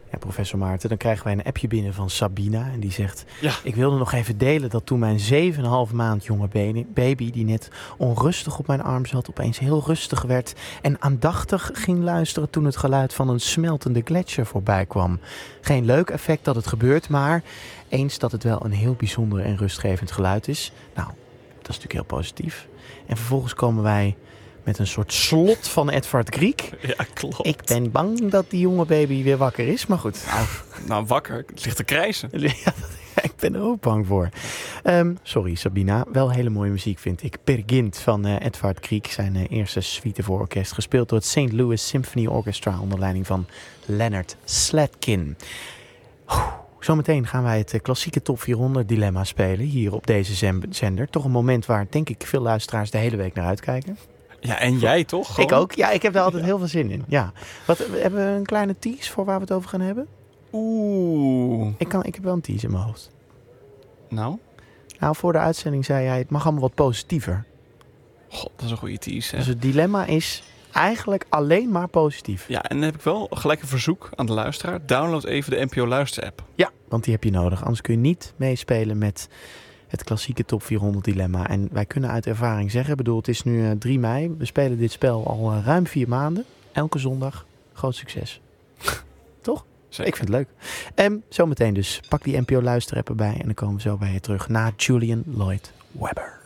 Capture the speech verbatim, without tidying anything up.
Ja, professor Maarten, dan krijgen wij een appje binnen van Sabina. En die zegt, Ja. ik wilde nog even delen dat toen mijn zeven en een half maand jonge baby, die net onrustig op mijn arm zat, opeens heel rustig werd en aandachtig ging luisteren toen het geluid van een smeltende gletsjer voorbij kwam. Geen leuk effect dat het gebeurt, maar eens dat het wel een heel bijzonder en rustgevend geluid is. Nou, dat is natuurlijk heel positief. En vervolgens komen wij met een soort slot van Edvard Griek. Ja, klopt. Ik ben bang dat die jonge baby weer wakker is, maar goed. Nou, nou wakker. Het ligt te krijsen. Ja, ik ben er ook bang voor. Um, sorry Sabina, wel hele mooie muziek vind ik. Per Gint van uh, Edvard Griek, zijn uh, eerste suite voor orkest. Gespeeld door het Saint Louis Symphony Orchestra onder leiding van Leonard Slatkin. Oeh, zometeen gaan wij het uh, klassieke top vierhonderd dilemma spelen hier op deze zender. Toch een moment waar denk ik veel luisteraars de hele week naar uitkijken. Ja, en jij toch? Gewoon? Ik ook. Ja, ik heb daar altijd ja. heel veel zin in. Ja. Wat, hebben we een kleine tease voor waar we het over gaan hebben? Oeh. Ik, kan, ik heb wel een tease in mijn hoofd. Nou? Nou, voor de uitzending zei hij, het mag allemaal wat positiever. God, dat is een goede tease, hè? Dus het dilemma is eigenlijk alleen maar positief. Ja, en dan heb ik wel gelijk een verzoek aan de luisteraar. Download even de N P O Luister-app. Ja, want die heb je nodig. Anders kun je niet meespelen met het klassieke top vierhonderd dilemma. En wij kunnen uit ervaring zeggen, bedoel, het is nu uh, drie mei. We spelen dit spel al uh, ruim vier maanden. Elke zondag. Groot succes. Toch? Zeker. Ik vind het leuk. En zometeen dus. Pak die N P O Luister-app erbij en dan komen we zo bij je terug na Julian Lloyd Webber.